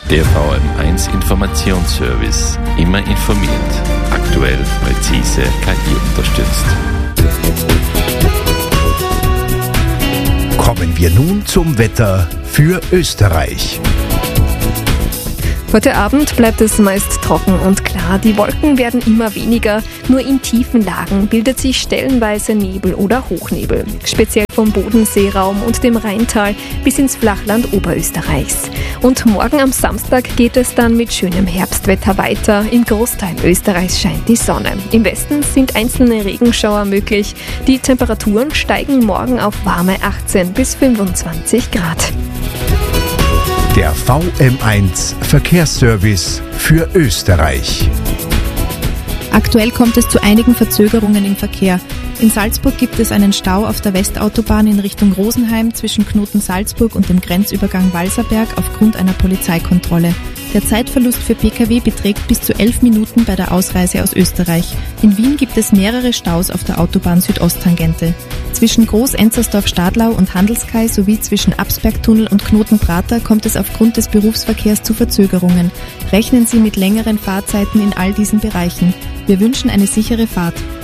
Der VM1 Informationsservice. Immer informiert. Aktuell, präzise, KI unterstützt. Kommen wir nun zum Wetter für Österreich. Heute Abend bleibt es meist trocken und klar. Die Wolken werden immer weniger. Nur in tiefen Lagen bildet sich stellenweise Nebel oder Hochnebel. Speziell vom Bodenseeraum und dem Rheintal bis ins Flachland Oberösterreichs. Und morgen am Samstag geht es dann mit schönem Herbstwetter weiter. Im Großteil Österreichs scheint die Sonne. Im Westen sind einzelne Regenschauer möglich. Die Temperaturen steigen morgen auf warme 18 bis 25 Grad. Der VM1 Verkehrsservice für Österreich. Aktuell kommt es zu einigen Verzögerungen im Verkehr. In Salzburg gibt es einen Stau auf der Westautobahn in Richtung Rosenheim zwischen Knoten Salzburg und dem Grenzübergang Walserberg aufgrund einer Polizeikontrolle. Der Zeitverlust für Pkw beträgt bis zu 11 Minuten bei der Ausreise aus Österreich. In Wien gibt es mehrere Staus auf der Autobahn Südosttangente. Zwischen Groß-Enzersdorf-Stadlau und Handelskai sowie zwischen Absbergtunnel und Knoten-Prater kommt es aufgrund des Berufsverkehrs zu Verzögerungen. Rechnen Sie mit längeren Fahrzeiten in all diesen Bereichen. Wir wünschen eine sichere Fahrt.